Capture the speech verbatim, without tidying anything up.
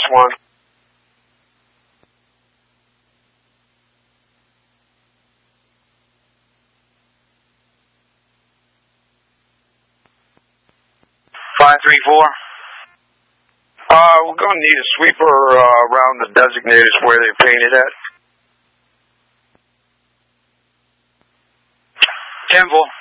one. five three four. Uh, we're going to need a sweeper uh, around the designated where they painted at. ten four.